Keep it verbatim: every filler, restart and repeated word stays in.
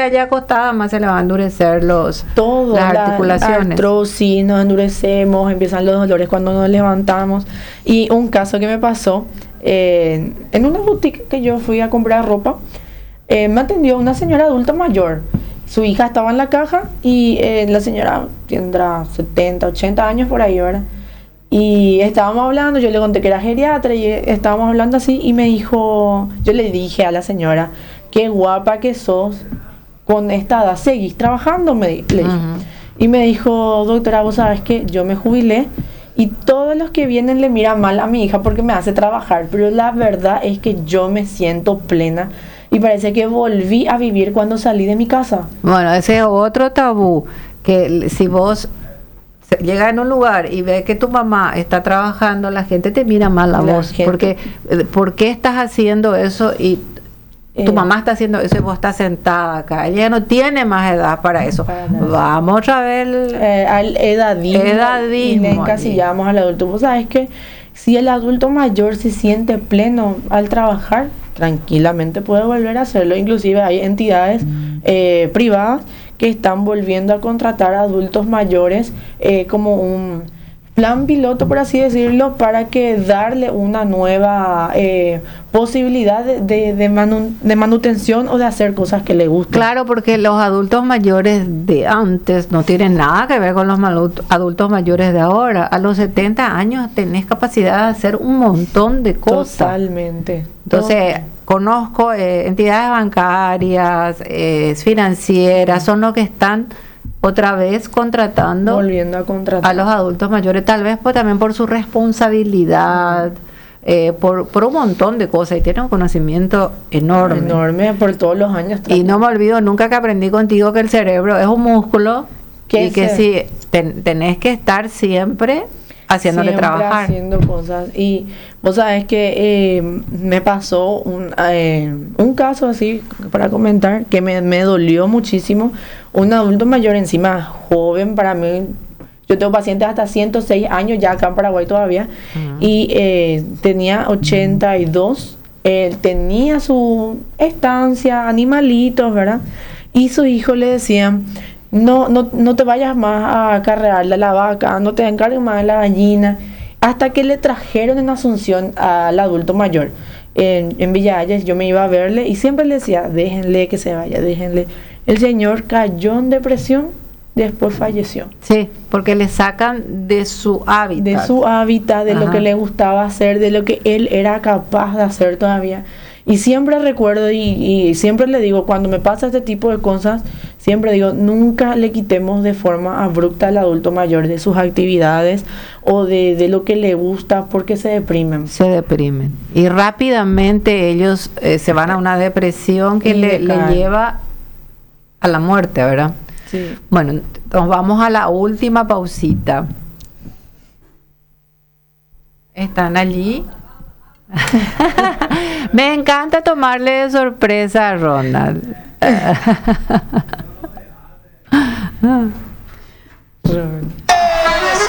allá acostada más se le va a endurecer los, todo, las la articulaciones. artrosis, nos endurecemos, empiezan los dolores cuando nos levantamos. Y un caso que me pasó, eh, en una boutique que yo fui a comprar ropa, eh, me atendió una señora adulta mayor. Su hija estaba en la caja y eh, la señora tendrá setenta, ochenta años por ahí, ¿verdad? Y estábamos hablando, yo le conté que era geriatra y estábamos hablando así y me dijo, yo le dije a la señora, qué guapa que sos, con esta edad seguís trabajando, me di- le dije. Ujú. Y me dijo, doctora, vos sabés que yo me jubilé y todos los que vienen le miran mal a mi hija porque me hace trabajar, pero la verdad es que yo me siento plena y parece que volví a vivir cuando salí de mi casa. Bueno, ese es otro tabú, que l- si vos se- llegas en un lugar y ves que tu mamá está trabajando, la gente te mira mal a La vos, gente- porque eh, ¿por qué estás haciendo eso y tu Eh, mamá está haciendo eso y vos estás sentada acá? Ella no tiene más edad para eso. Para nada. Vamos otra vez. el- eh, al edadismo, Edadismo, y le encasillamos al adulto. Vos sabés que si el adulto mayor se siente pleno al trabajar, tranquilamente puede volver a hacerlo. Inclusive hay entidades eh, privadas que están volviendo a contratar a adultos mayores eh, como un plan piloto, por así decirlo, para que darle una nueva eh, posibilidad de, de, de manu- de manutención o de hacer cosas que le gustan. Claro, porque los adultos mayores de antes no tienen nada que ver con los malu- adultos mayores de ahora. A los setenta años tenés capacidad de hacer un montón de cosas. Totalmente. Entonces, conozco eh, entidades bancarias, eh, financieras, son los que están otra vez contratando volviendo a contratar a los adultos mayores, tal vez pues, también por su responsabilidad, eh, por, por un montón de cosas, y tienen un conocimiento enorme. enorme por todos los años. Y no me olvido nunca que aprendí contigo que el cerebro es un músculo Que y que se- sí, ten- tenés que estar siempre haciéndole siempre trabajar. haciendo cosas. Y vos sabés que eh, me pasó un, eh, un caso así para comentar que me, me dolió muchísimo. Un adulto mayor encima, joven para mí. Yo tengo pacientes hasta ciento seis años ya acá en Paraguay todavía. Ujú. Y eh, tenía ochenta y dos. Él tenía su estancia, animalitos, ¿verdad? Y su hijo le decía, no, no, no te vayas más a acarrearle a la vaca, no te encargues más de la gallina. Hasta que le trajeron en Asunción al adulto mayor. En, en Villa Hayes yo me iba a verle y siempre le decía, déjenle que se vaya, déjenle. El señor cayó en depresión, después falleció. Sí, porque le sacan de su hábitat. De su hábitat, de lo Ajá. que le gustaba hacer, de lo que él era capaz de hacer todavía. Y siempre recuerdo y, y siempre le digo, cuando me pasa este tipo de cosas, siempre digo, nunca le quitemos de forma abrupta al adulto mayor de sus actividades o de, de lo que le gusta porque se deprimen. Se deprimen. Y rápidamente ellos eh, se van a una depresión que Y le, le decaen. lleva a la muerte, ¿verdad? Sí. Bueno, nos vamos a la última pausita. ¿Están allí? Me encanta tomarle de sorpresa a Ronald. Pero-